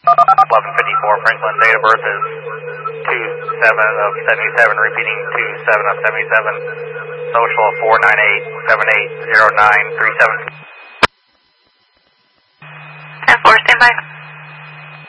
1154 Franklin. Date of birth is 2/7 of 77. Repeating 2/7 of 77. Social 498780937. 10-4, stand by.